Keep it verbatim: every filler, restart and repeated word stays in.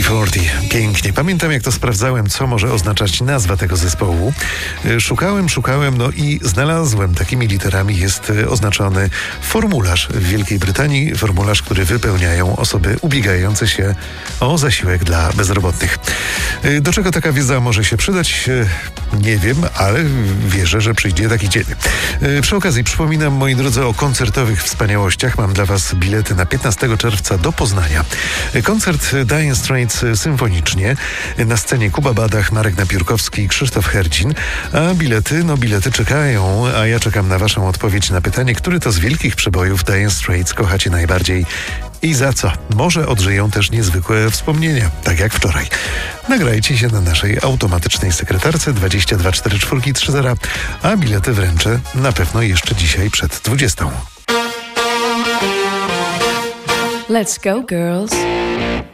czterdzieści. Pięknie. Pamiętam, jak to sprawdzałem, co może oznaczać nazwa tego zespołu. Szukałem, szukałem, no i znalazłem. Takimi literami jest oznaczony formularz w Wielkiej Brytanii. Formularz, który wypełniają osoby ubiegające się o zasiłek dla bezrobotnych. Do czego taka wiedza może się przydać? Nie wiem, ale wierzę, że przyjdzie taki dzień. Przy okazji przypominam, moi drodzy, o koncertowych wspaniałościach. Mam dla Was bilety na piętnastego czerwca do Poznania. Koncert Dire Straits symfonicznie. Na scenie Kuba Badach, Marek Napiórkowski i Krzysztof Herdzin. A bilety, no bilety czekają, a ja czekam na Waszą odpowiedź na pytanie, który to z wielkich przebojów Dire Straits kochacie najbardziej i za co? Może odżyją też niezwykłe wspomnienia, tak jak wczoraj. Nagrajcie się na naszej automatycznej sekretarce dwadzieścia dwa czterdzieści cztery trzydzieści, a bilety wręczę na pewno jeszcze dzisiaj przed dwudziestą. Let's go, girls.